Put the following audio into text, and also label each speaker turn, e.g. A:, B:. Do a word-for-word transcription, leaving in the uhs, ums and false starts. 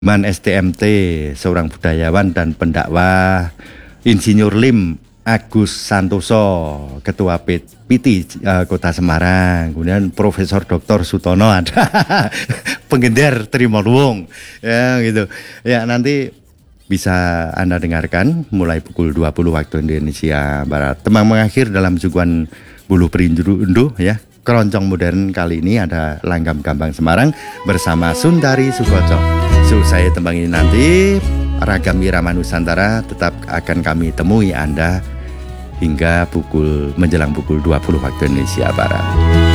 A: Man S T M T, seorang budayawan dan pendakwah, Insinyur Lim Agus Santoso, Ketua P T I uh, Kota Semarang, kemudian Profesor Doktor Sutono ada, Pengendar Trimorwong, ya gitu. Ya nanti bisa Anda dengarkan mulai pukul dua puluh waktu Indonesia Barat. Temang mengakhir dalam suguhan Buluh Perindu ya. Keroncong modern kali ini ada Langgam Gambang Semarang bersama Sundari Sukoco. So, saya tembang ini nanti Ragam Irama Nusantara tetap akan kami temui Anda hingga pukul menjelang pukul dua puluh waktu Indonesia Barat.